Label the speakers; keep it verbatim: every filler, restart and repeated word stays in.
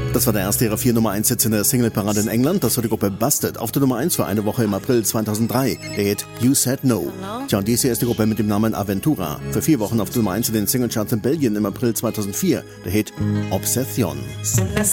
Speaker 1: Das war der erste ihrer vier Nummer eins Hits in der Singleparade in England. Das war die Gruppe Busted. Auf der Nummer eins für eine Woche im April zweitausenddrei. Der Hit You Said No. Tja, und dies hier ist die Gruppe mit dem Namen Aventura. Für vier Wochen auf der Nummer eins in den Singlecharts in Belgien im April zweitausendvier. Der Hit Obsession.